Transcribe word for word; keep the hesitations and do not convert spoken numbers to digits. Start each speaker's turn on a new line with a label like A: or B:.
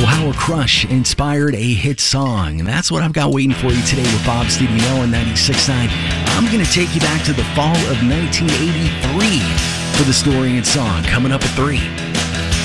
A: Well, how a crush inspired a hit song. And that's what I've got waiting for you today with Bob Stevie Mel on ninety-six point nine. I'm going to take you back to the fall of nineteen eighty-three for the story and song coming up at three.